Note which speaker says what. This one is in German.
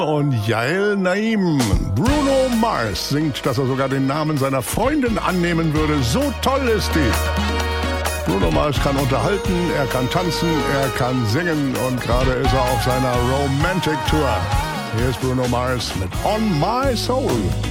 Speaker 1: Und Yael Naim. Bruno Mars singt, dass er sogar den Namen seiner Freundin annehmen würde. So toll ist die. Bruno Mars kann unterhalten, er kann tanzen, er kann singen und gerade ist er auf seiner Romantic Tour. Hier ist Bruno Mars mit On My Soul.